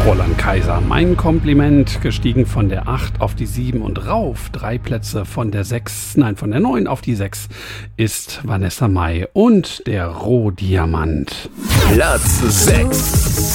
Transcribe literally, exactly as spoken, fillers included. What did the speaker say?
Roland Kaiser, mein Kompliment, gestiegen von der acht auf die sieben und rauf. Drei Plätze von der sechs, nein, von der neun auf die sechs ist Vanessa Mai und der Rohdiamant. Platz sechs.